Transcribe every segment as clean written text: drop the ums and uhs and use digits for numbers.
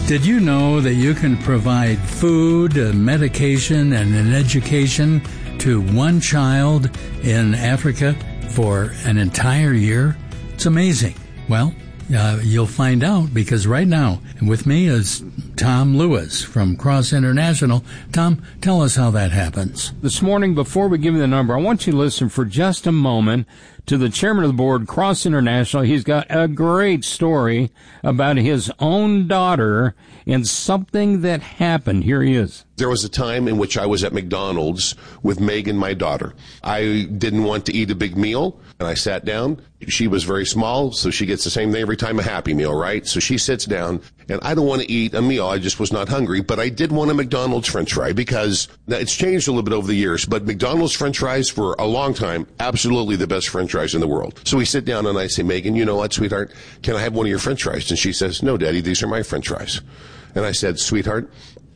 Did you know that you can provide food, medication, and an education to one child in Africa for an entire year? It's amazing. Well, you'll find out, because right now with me is Tom Lewis from Cross International. Tom, tell us how that happens. This morning, before we give you the number, I want you to listen for just a moment to the chairman of the board, Cross International. He's got a great story about his own daughter and something that happened. Here he is. There was a time in which I was at McDonald's with Megan, my daughter. I didn't want to eat a big meal, and I sat down. She was very small, so she gets the same thing every time, a Happy Meal, right? So she sits down, and I don't want to eat a meal. I just was not hungry, but I did want a McDonald's French fry, because it's changed a little bit over the years, but McDonald's French fries for a long time, absolutely the best French fries in the world. So we sit down, and I say, Megan, you know what, sweetheart, can I have one of your French fries? And she says, no, Daddy, these are my French fries. And I said, sweetheart,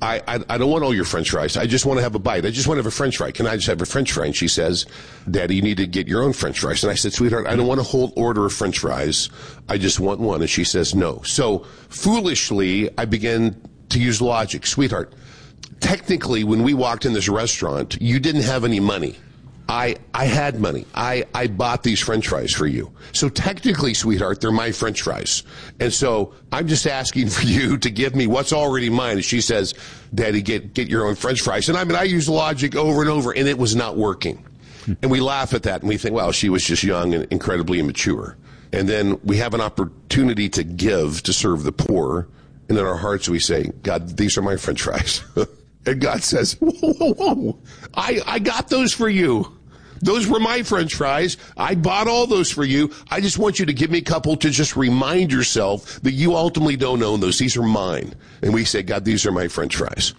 I don't want all your French fries. I just want to have a bite. I just want to have a French fry. Can I just have a French fry? And she says, Daddy, you need to get your own French fries. And I said, sweetheart, I don't want a whole order of French fries. I just want one. And she says, no. So foolishly, I began to use logic. Sweetheart, technically, when we walked in this restaurant, you didn't have any money. I had money. I bought these French fries for you. So technically, sweetheart, they're my French fries. And so I'm just asking for you to give me what's already mine. And she says, Daddy, get your own French fries. And I used logic over and over, and it was not working. And we laugh at that, and we think, well, she was just young and incredibly immature. And then we have an opportunity to give, to serve the poor. And in our hearts, we say, God, these are my French fries. And God says, whoa, whoa, whoa. I got those for you. Those were my French fries. I bought all those for you. I just want you to give me a couple to just remind yourself that you ultimately don't own those. These are mine. And we say, God, these are my French fries.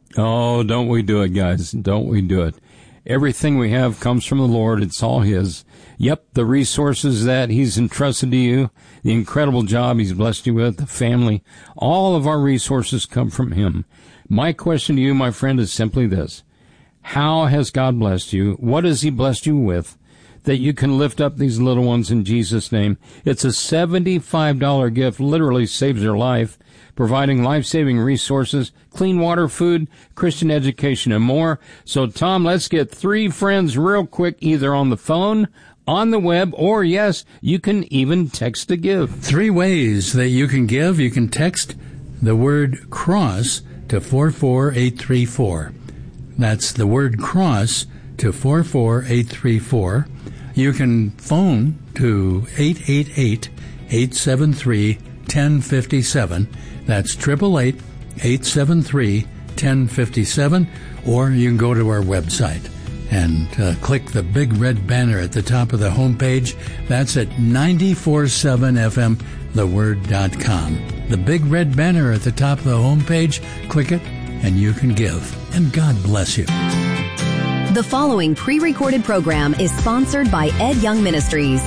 Oh, don't we do it, guys? Don't we do it? Everything we have comes from the Lord. It's all His. Yep, the resources that He's entrusted to you, the incredible job He's blessed you with, the family, all of our resources come from Him. My question to you, my friend, is simply this. How has God blessed you? What has He blessed you with that you can lift up these little ones in Jesus' name? It's a $75 gift, literally saves their life, providing life-saving resources, clean water, food, Christian education, and more. So, Tom, let's get 3 friends real quick, either on the phone, on the web, or, yes, you can even text to give. 3 ways that you can give. You can text the word CROSS to 44834. That's the word CROSS to 44834. You can phone to 888-873-1057. That's 888-873-1057. Or you can go to our website and click the big red banner at the top of the homepage. That's at 947fmtheword.com. The big red banner at the top of the homepage, click it, and you can give. And God bless you. The following pre-recorded program is sponsored by Ed Young Ministries.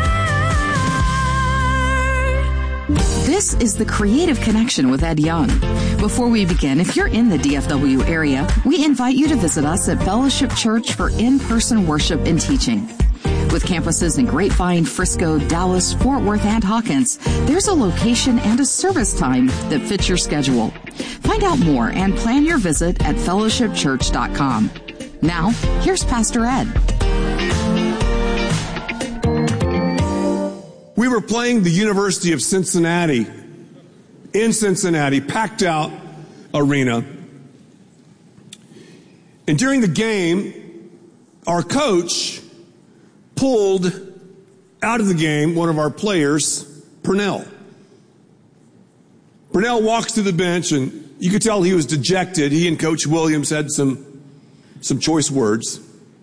This is The Creative Connection with Ed Young. Before we begin, if you're in the DFW area, we invite you to visit us at Fellowship Church for in-person worship and teaching. With campuses in Grapevine, Frisco, Dallas, Fort Worth, and Hawkins, there's a location and a service time that fits your schedule. Find out more and plan your visit at fellowshipchurch.com. Now, here's Pastor Ed. We were playing the University of Cincinnati, in Cincinnati, packed out arena. And during the game, our coach pulled out of the game one of our players, Purnell. Purnell walks to the bench, and you could tell he was dejected. He and Coach Williams had some choice words.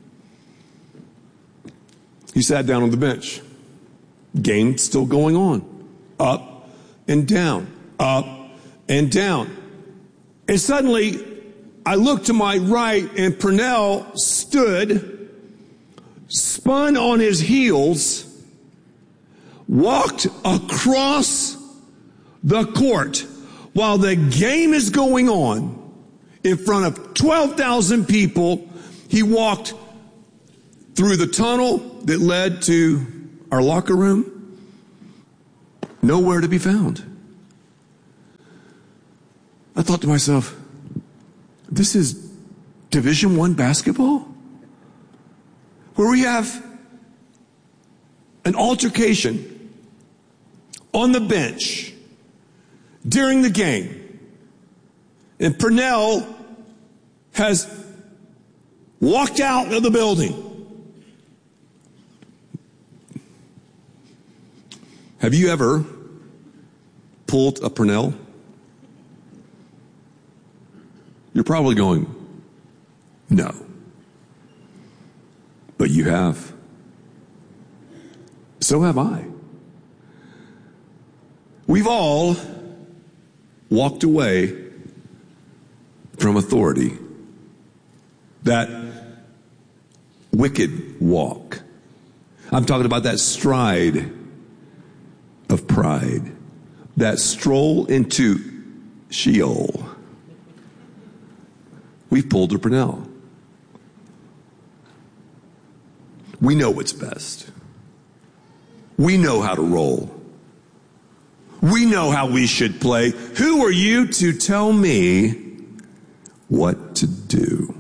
He sat down on the bench. Game still going on. Up and down. Up and down. And suddenly, I looked to my right, and Purnell stood, spun on his heels, walked across the court while the game is going on in front of 12,000 people. He walked through the tunnel that led to our locker room, nowhere to be found. I thought to myself, this is Division I basketball? Where we have an altercation on the bench during the game. And Purnell has walked out of the building. Have you ever pulled a Purnell? You're probably going, no. But you have. So have I. We've all walked away from authority. That wicked walk. I'm talking about that stride of pride. That stroll into Sheol. We've pulled a Purnell. We know what's best. We know how to roll. We know how we should play. Who are you to tell me what to do?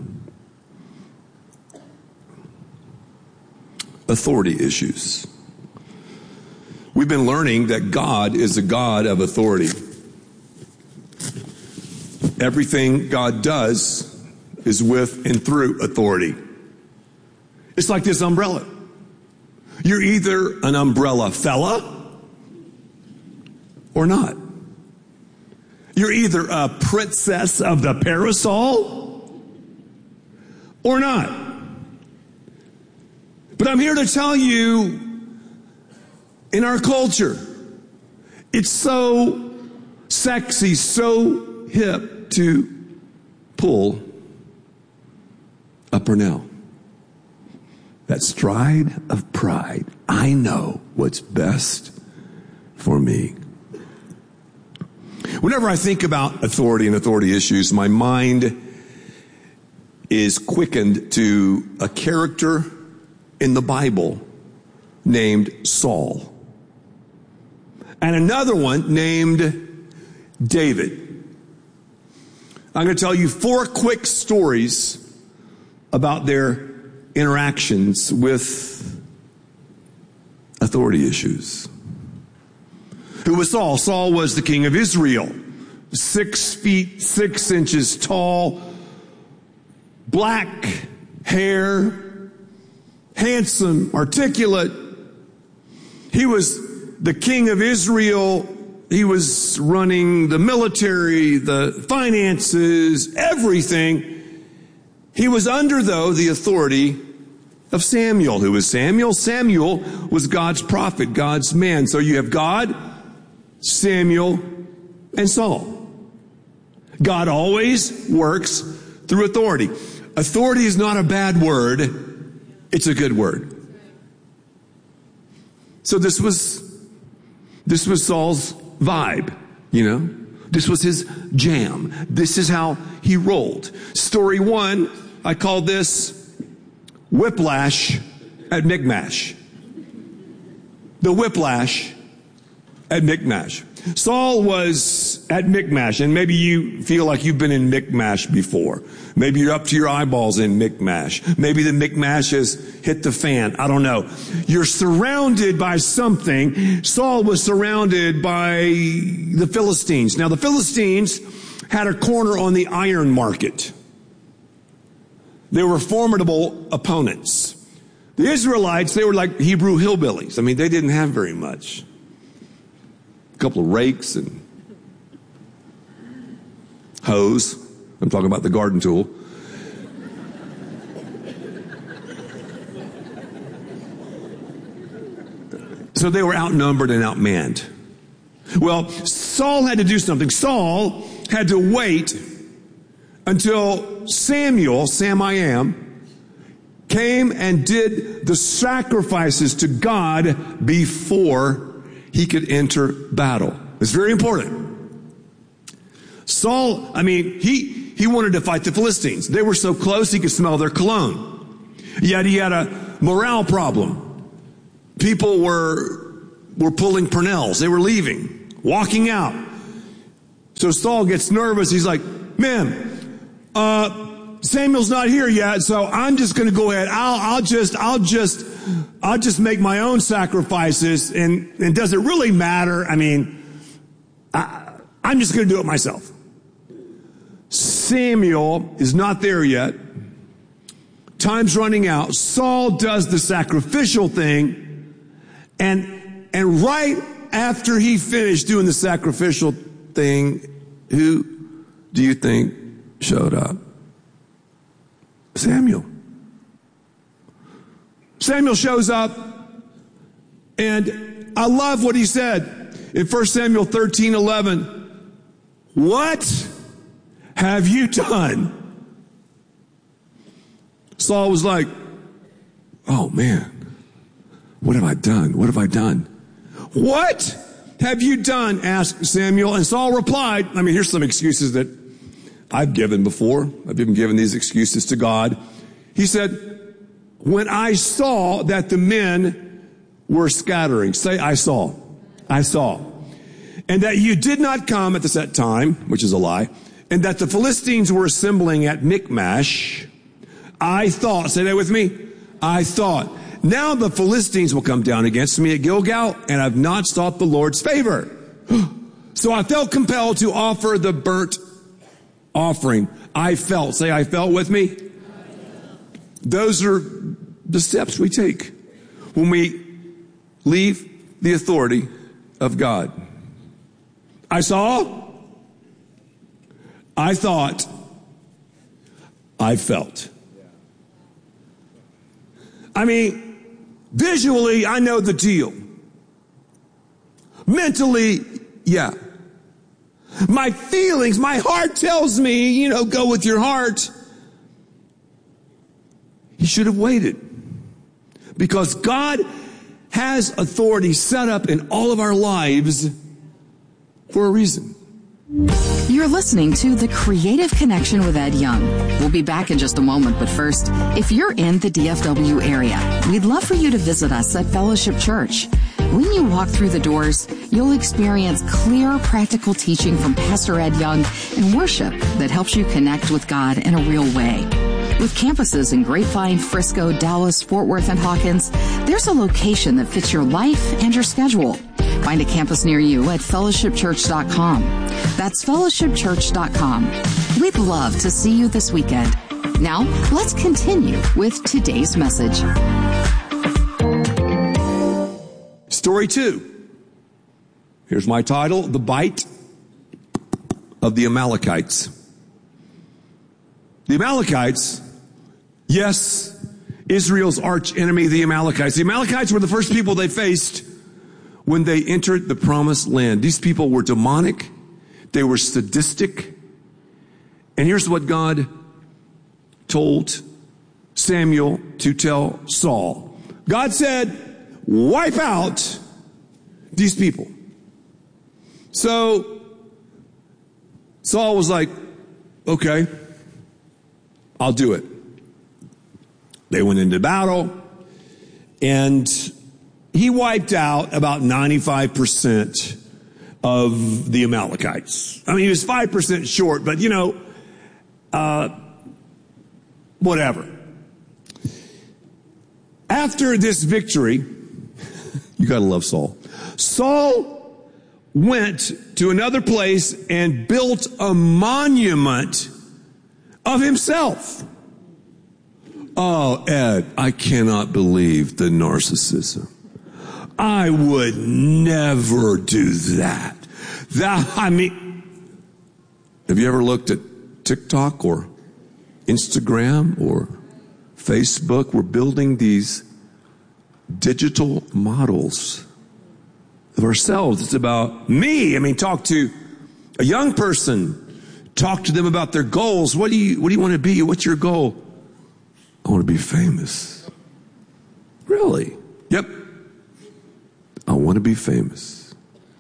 Authority issues. We've been learning that God is a God of authority. Everything God does is with and through authority. It's like this umbrella. You're either an umbrella fella or not. You're either a princess of the parasol or not. But I'm here to tell you, in our culture, it's so sexy, so hip to pull a Purnell. That stride of pride. I know what's best for me. Whenever I think about authority and authority issues, my mind is quickened to a character in the Bible named Saul. And another one named David. I'm going to tell you 4 quick stories about their interactions with authority issues. Who was Saul? Saul was the king of Israel. 6 feet 6 inches tall, black hair, handsome, articulate. He was the king of Israel. He was running the military, the finances, everything. He was under, though, the authority of Samuel. Who was Samuel? Samuel was God's prophet, God's man. So you have God, Samuel, and Saul. God always works through authority. Authority is not a bad word. It's a good word. So this was Saul's vibe, you know. This was his jam. This is how he rolled. Story 1, I call this Whiplash at Michmash. The whiplash at Michmash. Saul was at Michmash, and maybe you feel like you've been in Michmash before. Maybe you're up to your eyeballs in Michmash. Maybe the Michmash has hit the fan. I don't know. You're surrounded by something. Saul was surrounded by the Philistines. Now, the Philistines had a corner on the iron market. They were formidable opponents. The Israelites, they were like Hebrew hillbillies. I mean, they didn't have very much. A couple of rakes and hoes. I'm talking about the garden tool. So they were outnumbered and outmanned. Well, Saul had to do something. Saul had to wait until Samuel, Sam-I-Am, came and did the sacrifices to God before he could enter battle. It's very important. Saul, he wanted to fight the Philistines. They were so close he could smell their cologne. Yet he had a morale problem. People were pulling Purnells. They were leaving, walking out. So Saul gets nervous. He's like, man, Samuel's not here yet, so I'm just going to go ahead. I'll just make my own sacrifices, and does it really matter? I mean, I'm just going to do it myself. Samuel is not there yet. Time's running out. Saul does the sacrificial thing, and right after he finished doing the sacrificial thing, who do you think showed up? Samuel. Samuel shows up, and I love what he said in 1 Samuel 13:11. What have you done? Saul was like, oh man, what have I done? What have I done? What have you done? Asked Samuel. And Saul replied, I mean, here's some excuses that I've given before. I've even given these excuses to God. He said, when I saw that the men were scattering, say, I saw, and that you did not come at the set time, which is a lie, and that the Philistines were assembling at Michmash, I thought, say that with me, I thought, now the Philistines will come down against me at Gilgal, and I've not sought the Lord's favor. So I felt compelled to offer the burnt offering. I felt with me. Those are the steps we take when we leave the authority of God. I saw, I thought, I felt. I mean, visually, I know the deal. Mentally, yeah. My feelings, my heart tells me, go with your heart. He should have waited. Because God has authority set up in all of our lives for a reason. You're listening to The Creative Connection with Ed Young. We'll be back in just a moment, but first, if you're in the DFW area, we'd love for you to visit us at Fellowship Church. When you walk through the doors, you'll experience clear, practical teaching from Pastor Ed Young and worship that helps you connect with God in a real way. With campuses in Grapevine, Frisco, Dallas, Fort Worth, and Hawkins, there's a location that fits your life and your schedule. Find a campus near you at fellowshipchurch.com. That's fellowshipchurch.com. We'd love to see you this weekend. Now, let's continue with today's message. Story 2. Here's my title, The Bite of the Amalekites. The Amalekites, yes, Israel's arch enemy, the Amalekites. The Amalekites were the first people they faced when they entered the promised land. These people were demonic. They were sadistic. And here's what God told Samuel to tell Saul. God said, wipe out these people. So Saul was like, okay, I'll do it. They went into battle, and he wiped out about 95% of the Amalekites. I mean, he was 5% short, but whatever. After this victory, you gotta love Saul. Saul went to another place and built a monument of himself. Oh, Ed, I cannot believe the narcissism. I would never do that. Have you ever looked at TikTok or Instagram or Facebook? We're building these digital models of ourselves. It's about me. Talk to a young person. Talk to them about their goals. What do you want to be? What's your goal? I want to be famous. Really? Yep. I want to be famous.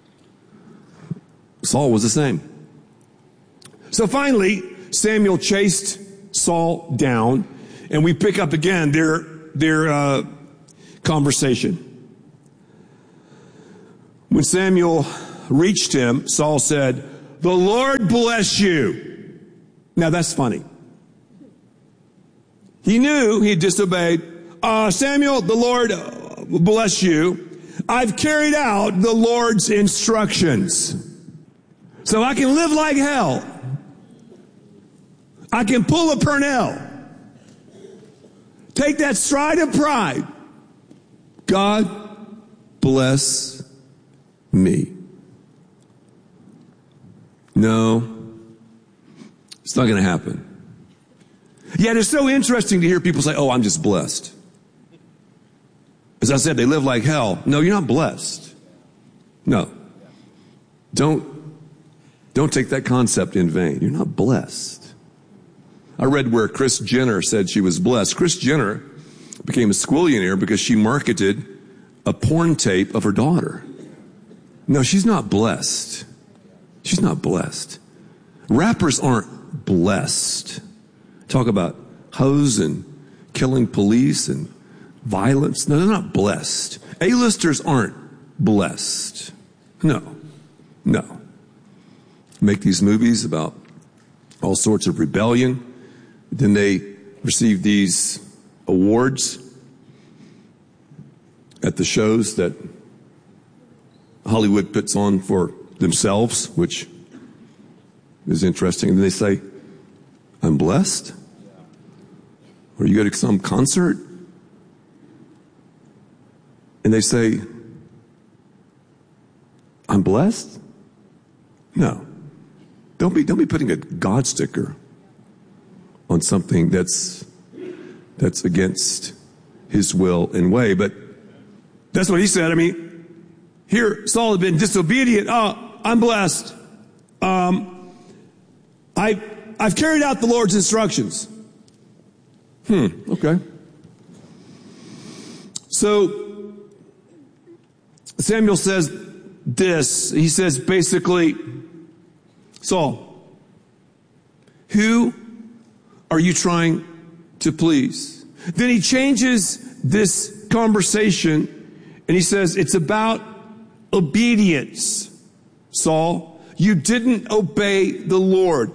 Saul was the same. So finally, Samuel chased Saul down, and we pick up again their conversation. When Samuel reached him, Saul said, the Lord bless you. Now that's funny. He knew he disobeyed. Samuel, the Lord bless you. I've carried out the Lord's instructions. So I can live like hell. I can pull a Purnell. Take that stride of pride. God bless me. No, it's not going to happen. Yet it's so interesting to hear people say, oh, I'm just blessed. As I said, they live like hell. No, you're not blessed. No. Don't take that concept in vain. You're not blessed. I read where Kris Jenner said she was blessed. Kris Jenner became a squillionaire because she marketed a porn tape of her daughter. No, she's not blessed. She's not blessed. Rappers aren't blessed. Talk about hoes and killing police and violence. No, they're not blessed. A-listers aren't blessed. No. Make these movies about all sorts of rebellion. Then they receive these awards at the shows that Hollywood puts on for themselves, which is interesting. And they say, I'm blessed. Or you go to some concert and they say, I'm blessed? No. Don't be putting a God sticker on something that's against his will and way. But that's what he said. I mean, here Saul had been disobedient. Oh, I'm blessed. I've carried out the Lord's instructions. Okay. So Samuel says this. He says basically, Saul, who are you trying to please? Then he changes this conversation and he says, it's about obedience. Saul, you didn't obey the Lord.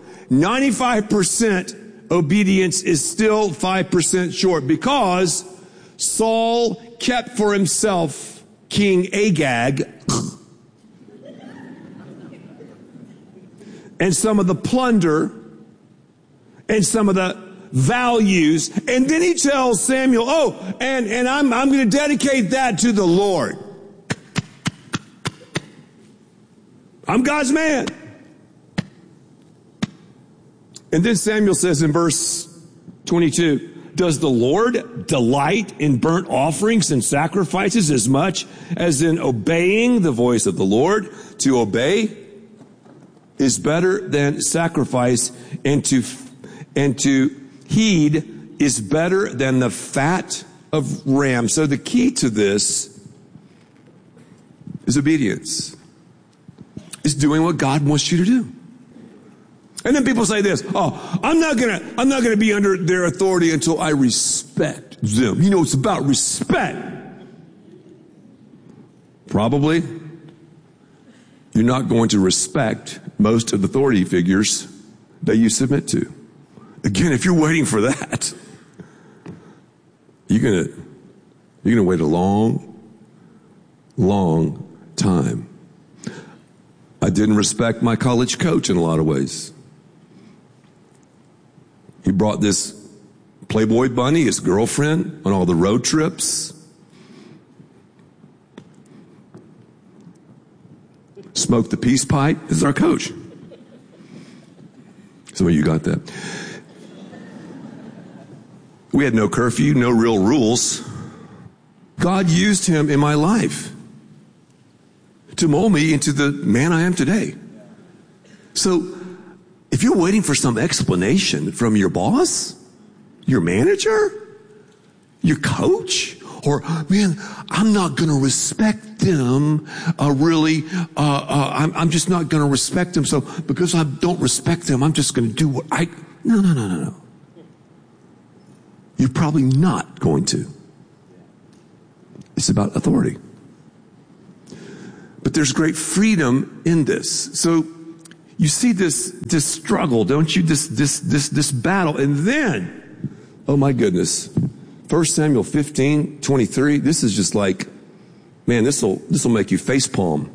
95% obedience is still 5% short because Saul kept for himself King Agag and some of the plunder and some of the values. And then he tells Samuel, and I'm going to dedicate that to the Lord. I'm God's man. And then Samuel says in verse 22, does the Lord delight in burnt offerings and sacrifices as much as in obeying the voice of the Lord? To obey is better than sacrifice, and to heed is better than the fat of ram. So the key to this is obedience. It's doing what God wants you to do. And then people say this, I'm not gonna be under their authority until I respect them. You know, it's about respect. Probably you're not going to respect most of the authority figures that you submit to. Again, if you're waiting for that, you're gonna wait a long, long time. I didn't respect my college coach in a lot of ways. He brought this Playboy bunny, his girlfriend, on all the road trips. Smoked the peace pipe. This is our coach. Some of you got that. We had no curfew, no real rules. God used him in my life to mold me into the man I am today. So, if you're waiting for some explanation from your boss, your manager, your coach, or, man, I'm not going to respect them, I'm just not going to respect them. So because I don't respect them, I'm just going to do what No. You're probably not going to. It's about authority. But there's great freedom in this. So you see this struggle, don't you? This battle. And then, oh my goodness, 1 Samuel 15:23, this is just like, man, this will make you facepalm.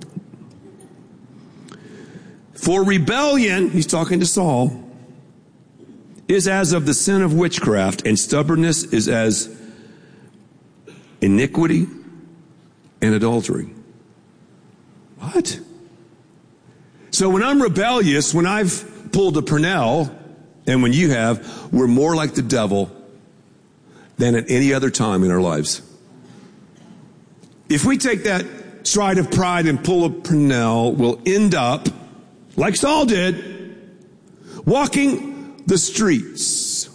For rebellion, he's talking to Saul, is as of the sin of witchcraft, and stubbornness is as iniquity and adultery. What? So when I'm rebellious, when I've pulled a Purnell, and when you have, we're more like the devil than at any other time in our lives. If we take that stride of pride and pull a Purnell, we'll end up, like Saul did, walking the streets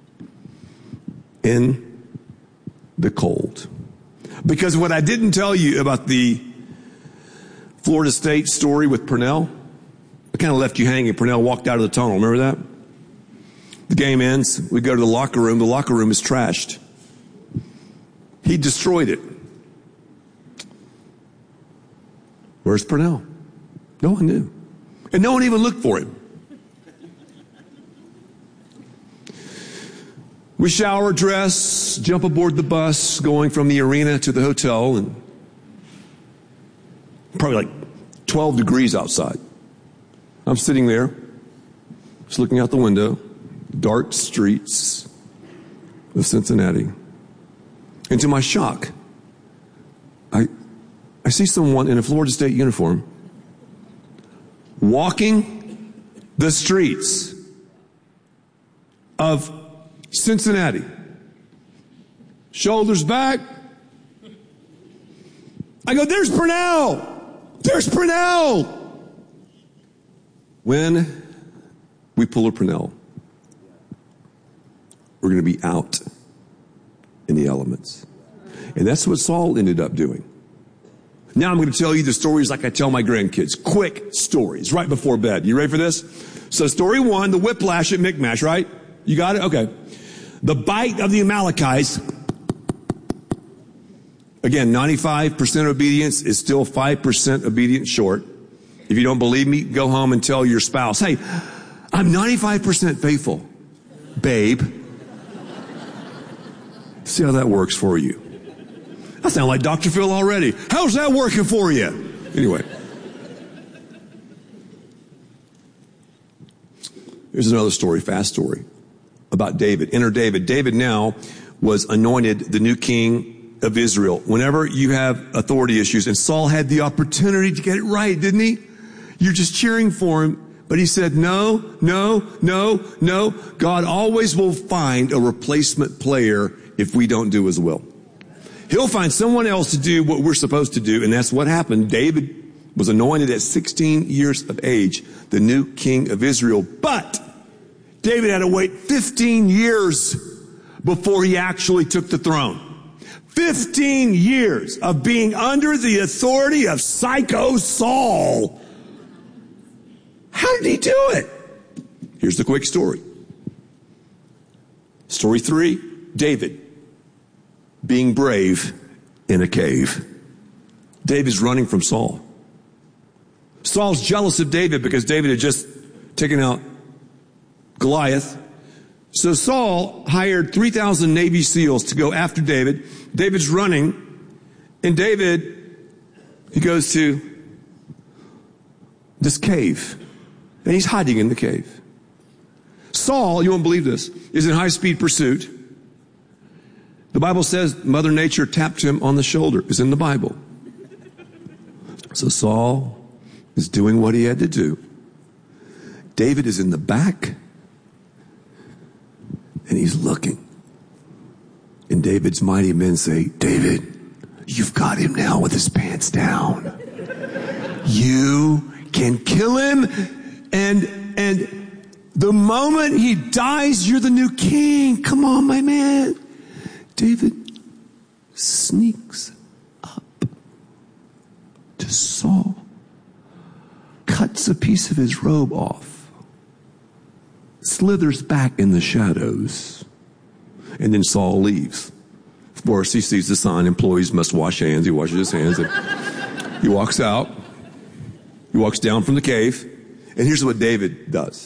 in the cold. Because what I didn't tell you about the Florida State story with Purnell, I kind of left you hanging. Purnell walked out of the tunnel. Remember that? The game ends. We go to the locker room. The locker room is trashed. He destroyed it. Where's Purnell? No one knew. And no one even looked for him. We shower, dress, jump aboard the bus, going from the arena to the hotel, and probably like 12 degrees outside. I'm sitting there, just looking out the window, dark streets of Cincinnati. And to my shock, I see someone in a Florida State uniform walking the streets of Cincinnati. Shoulders back. I go, there's Purnell. There's Purnell. When we pull a Purnell, we're going to be out in the elements. And that's what Saul ended up doing. Now I'm going to tell you the stories like I tell my grandkids. Quick stories right before bed. You ready for this? So story one, the whiplash at Michmash, right? You got it? Okay. The bite of the Amalekites. Again, 95% obedience is still 5% obedience short. If you don't believe me, go home and tell your spouse, hey, I'm 95% faithful, babe. See how that works for you. I sound like Dr. Phil already. How's that working for you? Anyway. Here's another story, fast story, about David. Enter David. David now was anointed the new king of Israel. Whenever you have authority issues, and Saul had the opportunity to get it right, didn't he? You're just cheering for him. But he said, no. God always will find a replacement player if we don't do his will. He'll find someone else to do what we're supposed to do, and that's what happened. David was anointed at 16 years of age, the new king of Israel. But David had to wait 15 years before he actually took the throne. 15 years of being under the authority of psycho Saul. How did he do it? Here's the quick story. Story 3, David being brave in a cave. David's running from Saul. Saul's jealous of David because David had just taken out Goliath. So Saul hired 3,000 Navy SEALs to go after David. David's running, and David, he goes to this cave, and he's hiding in the cave. Saul, you won't believe this, is in high-speed pursuit. The Bible says Mother Nature tapped him on the shoulder. It's in the Bible. So Saul is doing what he had to do. David is in the back, and he's looking. And David's mighty men say, David, you've got him now with his pants down. You can kill him, and the moment he dies, you're the new king. Come on, my man. David sneaks up to Saul, cuts a piece of his robe off, slithers back in the shadows, and then Saul leaves. Of course, he sees the sign, employees must wash hands. He washes his hands, and he walks out. He walks down from the cave, And here's what David does.